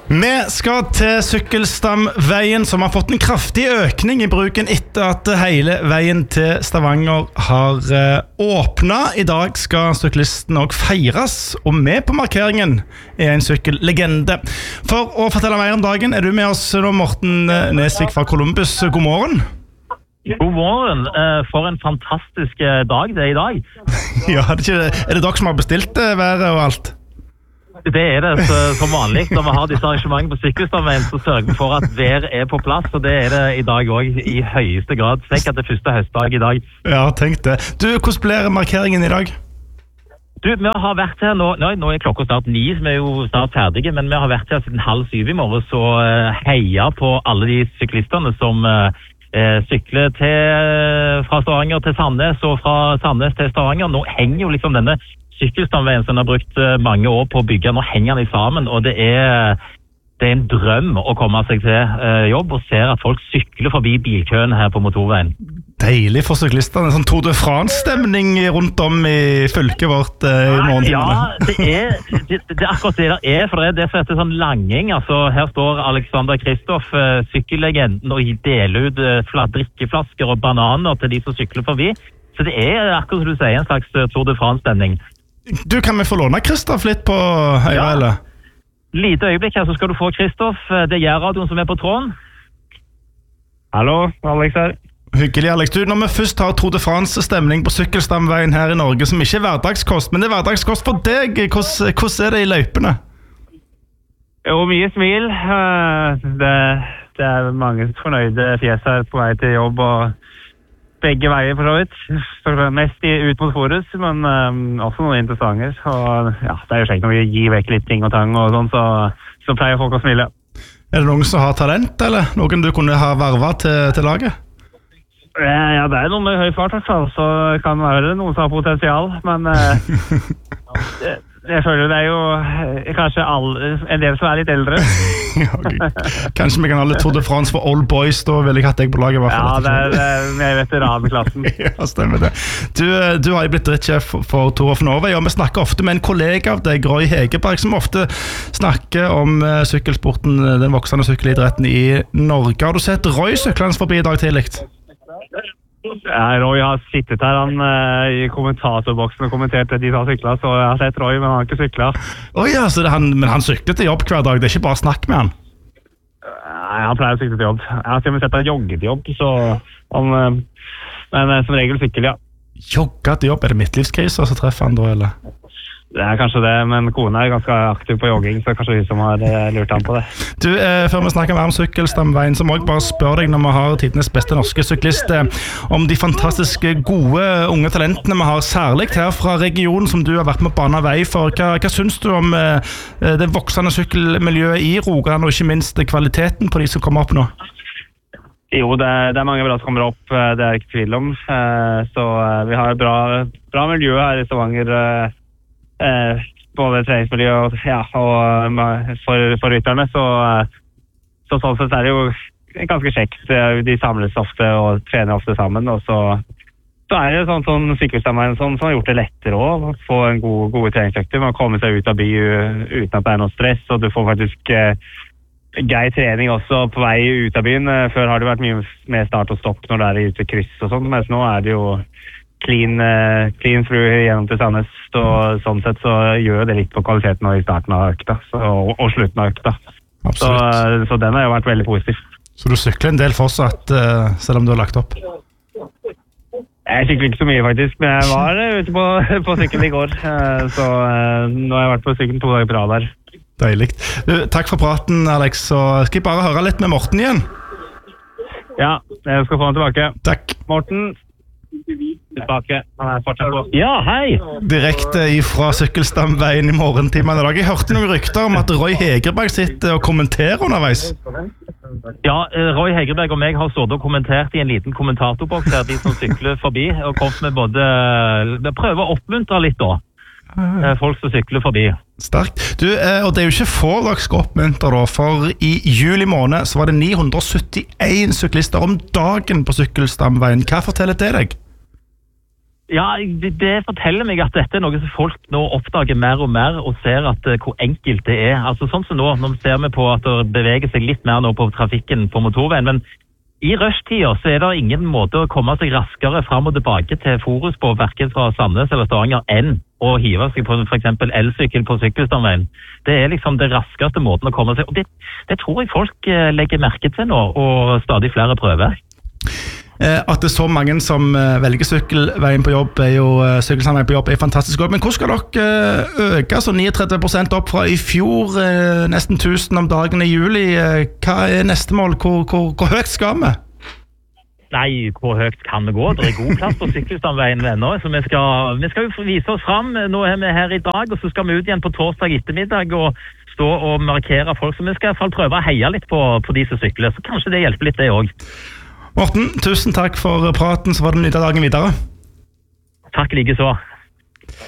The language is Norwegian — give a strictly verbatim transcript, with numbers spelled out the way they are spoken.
Vi skal til Sykkelstamveien, som har fått en kraftig økning i bruken etter at hele veien til Stavanger har åpnet. I dag skal syklisten også feires, og med på markeringen er en sykkellegende. For å fortelle mer om dagen er du med oss nå, Morten Nesvik fra Columbus. God morgen. God morgen. For en fantastisk dag det er i dag. Ja, er det, ikke, er det dere som har bestilt været og alt? Det er det så, som vanlig. Når vi har disse arrangementene på Sykkelstamveien, så sørger vi for at været er på plass, og det er det i dag også i høyeste grad. Tenk at det er første høstdag i dag. Ja, tenk det. Du, hvordan blir markeringen i dag? Du, vi har vært her nå, nå er klokka snart ni, så vi er jo snart ferdige, men vi har vært her siden halv syv i morgen, så heia på alle de syklistene som eh, sykler til, fra Stavanger til Sandnes, og fra Sandnes til Stavanger. Nå henger jo liksom denne Sykkelstamveien som har brukt mange år på å bygge, nå henger den sammen, og det er, det er en drøm å komme seg til uh, jobb og se at folk sykler forbi bilkøen her på motorveien. Deilig for syklisterne, sånn Tour de France-stemning rundt om i fylket vårt uh, i morgentimene. Ja, det er, det, det er akkurat det det er, for det er det som heter sånn langing. Altså, her står Alexander Kristoff, uh, sykkellegenden, og deler ut uh, drikkeflasker og bananer til de som sykler forbi. Så det er akkurat som du sier, en slags uh, Tour de France-stemning. Du, kan vi få låne Kristoff litt på høyre, ja. Eller? Lite øyeblikk her, så skal du få Kristoff. Det er Gjærradioen som er på tråden. Hallo, Alex her. Hyggelig, Alex. Du, når vi først har Tour de France-stemning på Sykkelstamveien her i Norge, som ikke er hverdagskost, men det er hverdagskost for deg, hvordan, hvordan er det i løypene? Jo, mye smil. Det, det er mange fornøyde fjes her på vei til jobb, og begge veier for så vidt. Så mest ut mot Forus, men um, også noen interessante. Og ja, det er jo kjekt når vi gir vekk litt ting og tang og sånn, så, så pleier folk å smile. Er det noen som har talent, eller noen du kunne ha varvet til, til laget? Ja, det er noen med høy fart, så kan det være noen som har potensial, men uh, jeg føler det er jo kanskje alle, en del som er litt eldre. Ja, kanskje vi kan ha litt Tour de France for old boys, da vil jeg hatt deg på laget i hvert fall. Ja, det er, det er med veteranklassen. Ja, stemmer det. Du, du har jo blitt drittsjef for Tour of Norway, og vi snakker ofte med en kollega av deg, Roy Hegerberg, som ofte snakker om uh, sykkelsporten, den voksende sykkelidretten i Norge. Har du sett Roy syklende forbi i dag tidlig? Ja, Roy har sittet her han, uh, i kommentatorboksen og kommentert de som har syklet, så jeg har sett Roy, men han har ikke syklet. Oh, ja, så det, han, men han sykler til jobb hver dag, det er ikke bare snakk med han? Nei, han pleier å sykle til jobb. Jeg har til og med sett han jogge til jobb, så han, uh, men uh, som regel sykkel, ja. Jogge til jobb? Er det midtlivskrise, så treffer han da, eller? Det er kanskje det, men kona er ganske aktiv på jogging, så kanskje vi som har lurt han på det. Du, eh, før vi snakker mer om Sykkelstamveien, så må jeg bare spørre deg når vi har tidenes beste norske syklist, eh, om de fantastiske gode unge talentene vi har, særlig her fra regionen som du har vært med å bane vei for. Hva, hva synes du om eh, det voksende sykkelmiljøet i Rogaland, og ikke minst kvaliteten på de som kommer opp nå? Jo, det er, det er mange bra som kommer opp, det er ikke tvil om. Så vi har bra, bra miljø her i Stavanger, Eh, både treningsmiljø og, ja, og for, for rytterne, så, så sånn sett er det jo ganske kjekt. De samles ofte og trener ofte sammen, og så, så er det sånn, sånn Sykkelstamveien som, som har gjort det lettere også, å få en god, gode treningsøkter. Man kommer seg ut av by uten at det er noe stress, og du får faktisk eh, grei trening også på vei ut av byen. Før har det vært mye mer start og stopp når det er ute kryss og sånn, mens nå er det jo clean, uh, clean through gjennom til Sandnes, så sånn sett så gjør det litt på kvaliteten i starten av økta, så, og, og slutten av økta. Så, uh, så den har jo vært veldig positiv. Så du sykler en del fortsatt, uh, selv om du har lagt opp? Jeg sykler ikke så mye faktisk, men jeg var uh, ute på, på sykkel i går, uh, så uh, nå har jeg vært på sykkel to dager på rad der. Deilig. Du, takk for praten, Alex, så skal jeg bare høre litt med Morten igjen? Ja, jeg skal få han tilbake. Takk. Morten, tilbake. Han er fortsatt på. Ja, hei! Direkte fra Sykkelstamveien i morgentimene i dag. Jeg hørte noen rykter om at Roy Hegerberg sitter og kommenterer underveis. Ja, Roy Hegerberg og meg har stått og kommentert i en liten kommentatorboks her, de som sykler forbi, og kommet med både prøver å oppmuntre litt da. Folk som sykler forbi. Sterkt. Du, og det er jo ikke få dere skal oppmuntre da, for i juli måned så var det ni hundre syttien syklister om dagen på Sykkelstamveien. Hva forteller det deg? Ja, det, det forteller meg at dette er noe som folk nå oppdager mer og mer og ser at uh, hvor enkelt det er. Altså sånn som nå, nå ser vi på at det beveger seg litt mer nå på trafikken på motorveien, men i rushtida så er det ingen måte å komme seg raskere frem og tilbake til Forus på, hverken fra Sandnes eller Stavanger, enn å hive seg på for eksempel elsykkel på Sykkylstadveien. Det er liksom det raskeste måten å komme seg, og det, det tror jeg folk uh, legger merke til nå, og stadig flere prøver. At det er så mange som velger sykkelveien på jobb, er jo, sykkelsamveien på jobb er fantastisk godt. Men hvor skal dere øke så trettini prosent opp fra i fjor, nesten tusen om dagen i juli? Hva er neste mål? Hvor, hvor, hvor høyt skal vi? Nei, hvor høyt kan det gå? Det er god plass på Sykkylstadveien ennå, så vi skal, vi skal jo vise oss frem. Nå er vi her i dag, og så skal vi ut igjen på torsdag ettermiddag og stå og markere folk, så vi skal i hvert fall prøve å heie litt på, på de som sykler, så kanskje det hjelper litt det også. Morten, tusen takk for praten, så var det nytt av dagen videre. Takk like så.